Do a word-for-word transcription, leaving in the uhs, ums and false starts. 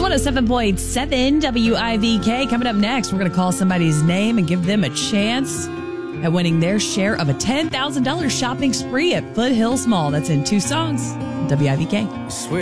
one oh seven point seven W I V K. Coming up next, we're going to call somebody's name and give them a chance at winning their share of a ten thousand dollars shopping spree at Foothills Mall. That's in two songs. W I V K. Swear